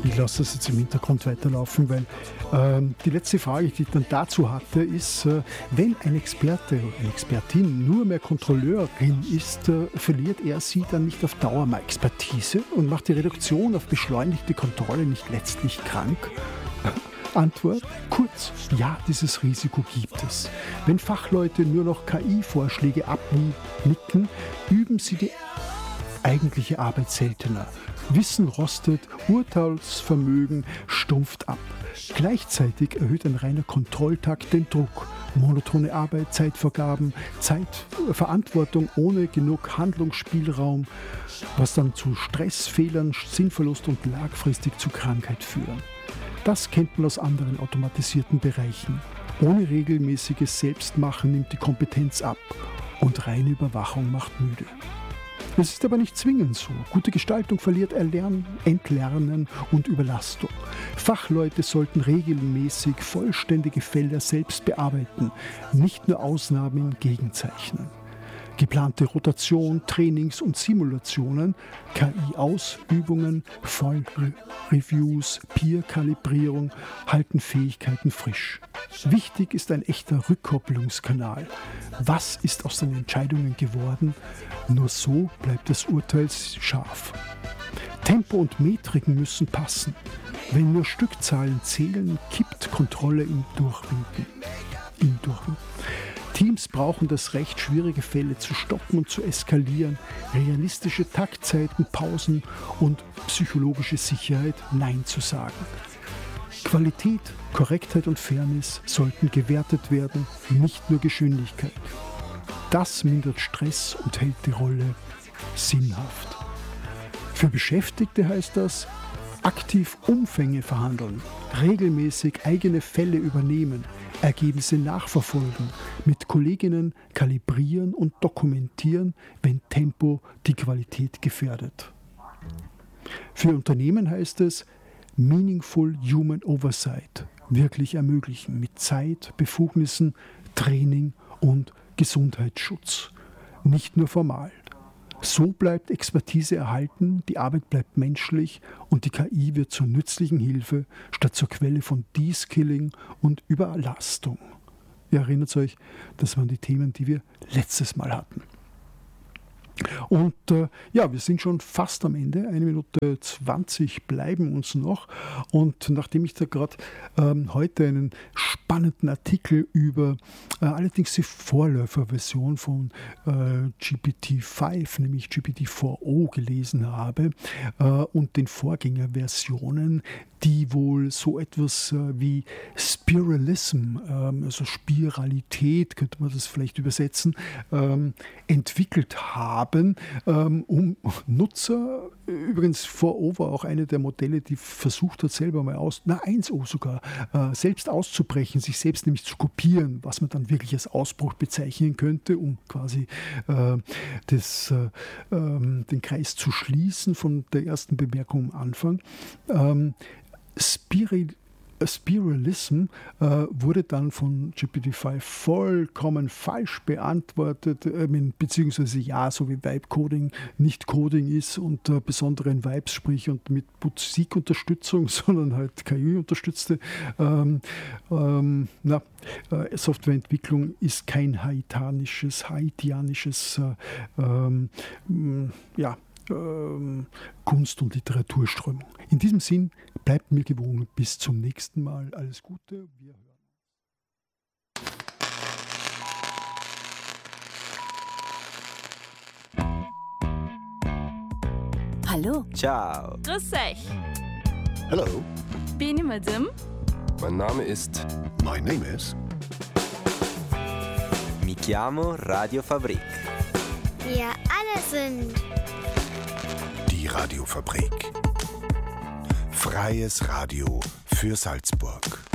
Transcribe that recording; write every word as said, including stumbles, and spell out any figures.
Ich lasse das jetzt im Hintergrund weiterlaufen, weil ähm, die letzte Frage, die ich dann dazu hatte, ist, äh, wenn ein Experte oder eine Expertin nur mehr Kontrolleurin ist, äh, verliert er sie dann nicht auf Dauer mal Expertise und macht die Reduktion auf beschleunigte Kontrolle nicht letztlich krank? Antwort: kurz, ja, dieses Risiko gibt es. Wenn Fachleute nur noch K I-Vorschläge abnicken, üben sie die eigentliche Arbeit seltener. Wissen rostet, Urteilsvermögen stumpft ab. Gleichzeitig erhöht ein reiner Kontrolltakt den Druck. Monotone Arbeit, Zeitvergaben, Zeitverantwortung ohne genug Handlungsspielraum, was dann zu Stress, Fehlern, Sinnverlust und langfristig zu Krankheit führen. Das kennt man aus anderen automatisierten Bereichen. Ohne regelmäßiges Selbstmachen nimmt die Kompetenz ab und reine Überwachung macht müde. Es ist aber nicht zwingend so. Gute Gestaltung verliert Erlernen, Entlernen und Überlastung. Fachleute sollten regelmäßig vollständige Felder selbst bearbeiten, nicht nur Ausnahmen gegenzeichnen. Geplante Rotation, Trainings und Simulationen, K I-Ausübungen, Fallreviews, Peer-Kalibrierung halten Fähigkeiten frisch. Wichtig ist ein echter Rückkopplungskanal. Was ist aus den Entscheidungen geworden? Nur so bleibt das Urteil scharf. Tempo und Metriken müssen passen. Wenn nur Stückzahlen zählen, kippt Kontrolle im Durchwinken. Im Durchwinken. Teams brauchen das Recht, schwierige Fälle zu stoppen und zu eskalieren, realistische Taktzeiten, Pausen und psychologische Sicherheit, Nein zu sagen. Qualität, Korrektheit und Fairness sollten gewertet werden, nicht nur Geschwindigkeit. Das mindert Stress und hält die Rolle sinnhaft. Für Beschäftigte heißt das, aktiv Umfänge verhandeln, regelmäßig eigene Fälle übernehmen, Ergebnisse nachverfolgen, mit Kolleginnen kalibrieren und dokumentieren, wenn Tempo die Qualität gefährdet. Für Unternehmen heißt es, Meaningful Human Oversight wirklich ermöglichen, mit Zeit, Befugnissen, Training und Gesundheitsschutz. Nicht nur formal. So bleibt Expertise erhalten, die Arbeit bleibt menschlich und die K I wird zur nützlichen Hilfe statt zur Quelle von De-Skilling und Überlastung. Ihr erinnert euch, das waren die Themen, die wir letztes Mal hatten. Und äh, ja, wir sind schon fast am Ende, eine Minute zwanzig bleiben uns noch. Und nachdem ich da gerade ähm, heute einen spannenden Artikel über äh, allerdings die Vorläuferversion von äh, G P T fünf, nämlich G P T vier o gelesen habe äh, und den Vorgängerversionen, die wohl so etwas äh, wie Spiralism, ähm, also Spiralität, könnte man das vielleicht übersetzen, ähm, entwickelt haben, ähm, um Nutzer, übrigens vier o war auch eine der Modelle, die versucht hat, selber mal aus, na eins o sogar, äh, selbst auszubrechen, sich selbst nämlich zu kopieren, was man dann wirklich als Ausbruch bezeichnen könnte, um quasi äh, das, äh, ähm, den Kreis zu schließen von der ersten Bemerkung am Anfang. Ähm, Spirit Spiralism äh, wurde dann von G P T fünf vollkommen falsch beantwortet, äh, beziehungsweise ja, so wie Vibe-Coding nicht Coding ist und äh, besonderen Vibes, sprich und mit Musikunterstützung, sondern halt K I-unterstützte ähm, ähm, na, äh, Softwareentwicklung ist kein haitianisches, haitianisches äh, ähm, ja, Kunst- und Literaturströmung. In diesem Sinn, bleibt mir gewogen. Bis zum nächsten Mal. Alles Gute. Wir hören. Hallo. Ciao. Grüß euch. Hello. Bin ich Madame? Mein Name ist... My name is... Mi chiamo Radio Fabrik. Wir alle sind... Die Radiofabrik. Freies Radio für Salzburg.